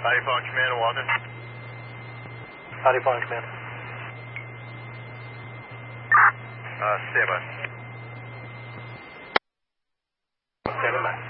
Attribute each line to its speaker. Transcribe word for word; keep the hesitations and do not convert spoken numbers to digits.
Speaker 1: Howdy, Falcon Command, Walter.
Speaker 2: Howdy, Falcon Command.
Speaker 1: Uh, stand by.
Speaker 2: Stand by.